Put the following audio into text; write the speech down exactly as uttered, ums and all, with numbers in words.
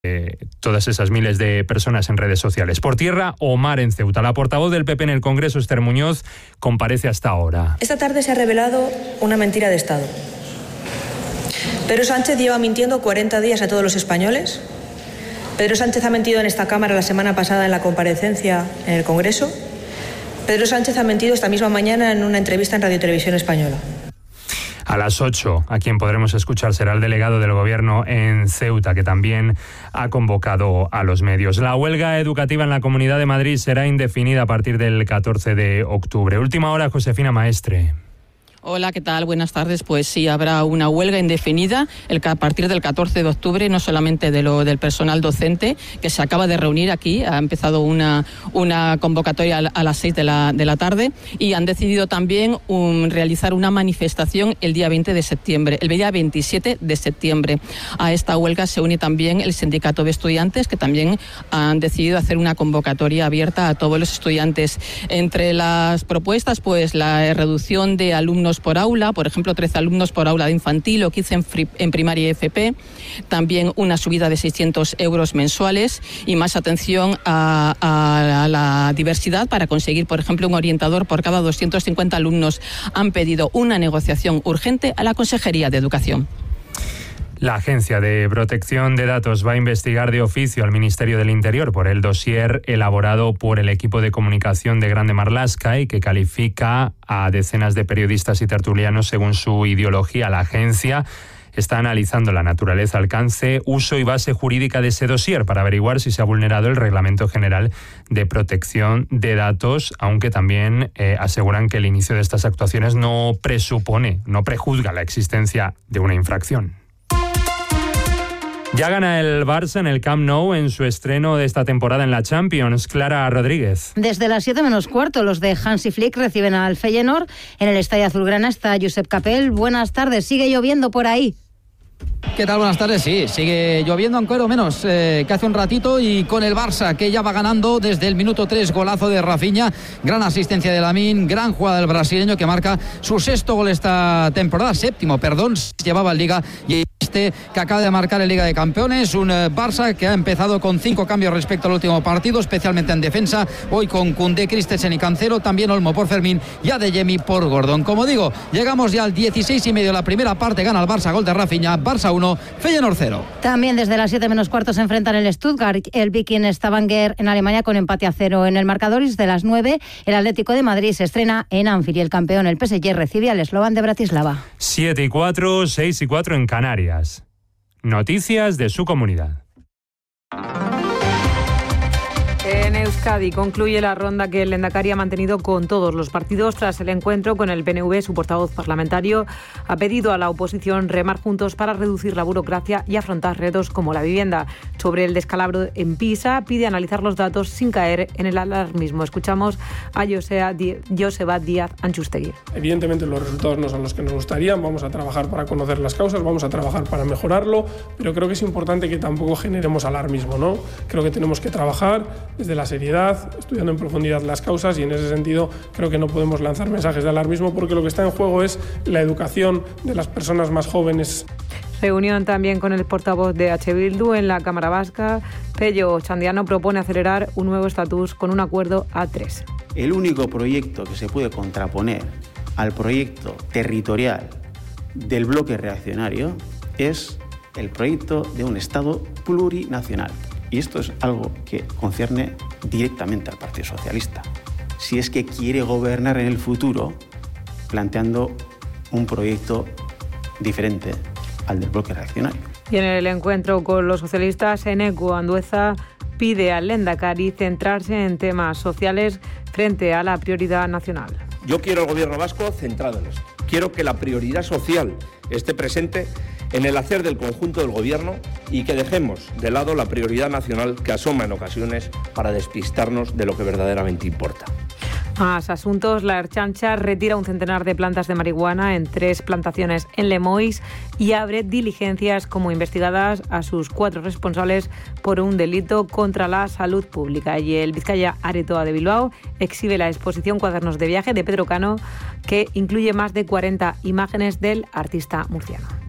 Eh, todas esas miles de personas en redes sociales. Por tierra o mar en Ceuta. La portavoz del P P en el Congreso, Esther Muñoz, comparece hasta ahora. Esta tarde se ha revelado una mentira de Estado. Pedro Sánchez lleva mintiendo cuarenta días a todos los españoles. Pedro Sánchez ha mentido en esta Cámara la semana pasada en la comparecencia en el Congreso. Pedro Sánchez ha mentido esta misma mañana en una entrevista en Radio Televisión Española. A las ocho, a quien podremos escuchar será el delegado del Gobierno en Ceuta, que también ha convocado a los medios. La huelga educativa en la Comunidad de Madrid será indefinida a partir del catorce de octubre. Última hora, Josefina Maestre. Hola, ¿qué tal? Buenas tardes. Pues sí, habrá una huelga indefinida el, a partir del catorce de octubre, no solamente de lo, del personal docente, que se acaba de reunir aquí, ha empezado una, una convocatoria a las seis de la, de la tarde, y han decidido también um, realizar una manifestación el día veinte de septiembre, el día veintisiete de septiembre. A esta huelga se une también el sindicato de estudiantes, que también han decidido hacer una convocatoria abierta a todos los estudiantes. Entre las propuestas, pues la reducción de alumnos por aula, por ejemplo, trece alumnos por aula de infantil o quince en, fri, en primaria y F P, también una subida de seiscientos euros mensuales y más atención a, a, a la diversidad para conseguir, por ejemplo, un orientador por cada doscientos cincuenta alumnos. Han pedido una negociación urgente a la Consejería de Educación. La Agencia de Protección de Datos va a investigar de oficio al Ministerio del Interior por el dossier elaborado por el equipo de comunicación de Grande Marlaska y que califica a decenas de periodistas y tertulianos según su ideología. La agencia está analizando la naturaleza, alcance, uso y base jurídica de ese dossier para averiguar si se ha vulnerado el Reglamento General de Protección de Datos, aunque también eh, aseguran que el inicio de estas actuaciones no presupone, no prejuzga la existencia de una infracción. Ya gana el Barça en el Camp Nou en su estreno de esta temporada en la Champions. Clara Rodríguez. Desde las siete menos cuarto, los de Hansi Flick reciben al Feyenoord. En el Estadio Azulgrana está Josep Capel. Buenas tardes. ¿Sigue lloviendo por ahí? ¿Qué tal? Buenas tardes. Sí, sigue lloviendo, aunque lo menos eh, que hace un ratito, y con el Barça que ya va ganando desde el minuto tres, golazo de Rafinha, gran asistencia de Lamine, gran jugada del brasileño que marca su sexto gol esta temporada, séptimo, perdón, llevaba en Liga, y este que acaba de marcar en Liga de Campeones, un eh, Barça que ha empezado con cinco cambios respecto al último partido, especialmente en defensa, hoy con Koundé, Christensen y Cancelo, también Olmo por Fermín y Adeyemi por Gordon. Como digo, llegamos ya al dieciséis y medio de la primera parte, gana el Barça, gol de Rafinha, Barça uno, Feyenoord cero. También desde las siete menos cuarto se enfrentan el Stuttgart, el Viking Stavanger en Alemania con empate a cero en el marcador, y desde las nueve el Atlético de Madrid se estrena en Anfield y el campeón, el P S G, recibe al Slovan de Bratislava. siete y cuatro, seis y cuatro en Canarias. Noticias de su comunidad. En Euskadi concluye la ronda que el Lehendakari ha mantenido con todos los partidos tras el encuentro con el P N V. Su portavoz parlamentario ha pedido a la oposición remar juntos para reducir la burocracia y afrontar retos como la vivienda. Sobre el descalabro en Pisa, pide analizar los datos sin caer en el alarmismo. Escuchamos a Joseba Díaz Anchustegui. Evidentemente los resultados no son los que nos gustarían, vamos a trabajar para conocer las causas, vamos a trabajar para mejorarlo, pero creo que es importante que tampoco generemos alarmismo, ¿no? Creo que tenemos que trabajar desde la seriedad, estudiando en profundidad las causas, y en ese sentido creo que no podemos lanzar mensajes de alarmismo porque lo que está en juego es la educación de las personas más jóvenes. Reunión también con el portavoz de H. Bildu en la Cámara Vasca. Pello Chandiano propone acelerar un nuevo estatus con un acuerdo a tres. El único proyecto que se puede contraponer al proyecto territorial del bloque reaccionario es el proyecto de un Estado plurinacional. Y esto es algo que concierne directamente al Partido Socialista. Si es que quiere gobernar en el futuro planteando un proyecto diferente al del bloque reaccionario. Y en el encuentro con los socialistas, Eneco Andueza pide al Lehendakari centrarse en temas sociales frente a la prioridad nacional. Yo quiero el gobierno vasco centrado en esto. Quiero que la prioridad social esté presente en el hacer del conjunto del gobierno y que dejemos de lado la prioridad nacional que asoma en ocasiones para despistarnos de lo que verdaderamente importa. Más asuntos. La Ertzaintza retira un centenar de plantas de marihuana en tres plantaciones en Lemoiz y abre diligencias como investigadas a sus cuatro responsables por un delito contra la salud pública. Y el Vizcaya Aretoa de Bilbao exhibe la exposición Cuadernos de Viaje de Pedro Cano, que incluye más de cuarenta imágenes del artista murciano.